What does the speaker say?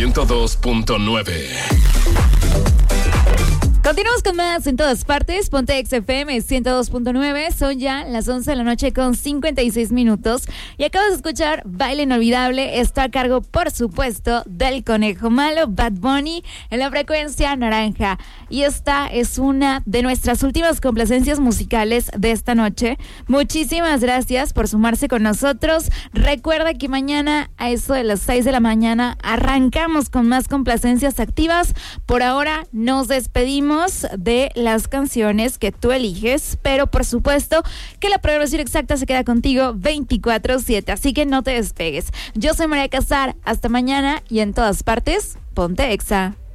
102.9. Continuamos con más en todas partes. Ponte XFM 102.9. Son ya las 11 de la noche con 56 minutos. Y acabas de escuchar Baile Inolvidable. Está a cargo, por supuesto, del Conejo Malo, Bad Bunny, en la frecuencia naranja. Y esta es una de nuestras últimas complacencias musicales de esta noche. Muchísimas gracias por sumarse con nosotros. Recuerda que mañana a eso de las 6 de la mañana arrancamos con más complacencias activas. Por ahora nos despedimos de las canciones que tú eliges, pero por supuesto que la programación exacta se queda contigo 24/7, así que no te despegues. Yo soy María Casar, hasta mañana y en todas partes, ponte Exa.